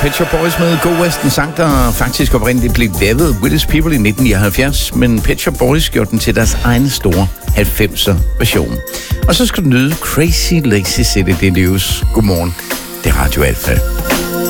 Pet Shop Boys med Go West, en sang, der faktisk oprindeligt blev lavet Willis People i 1979, men Pet Shop Boys gjorde den til deres egen store 90'er version. Og så skal du nyde Crazy Lazy City Deluxe. Godmorgen, det er Radio Alfa.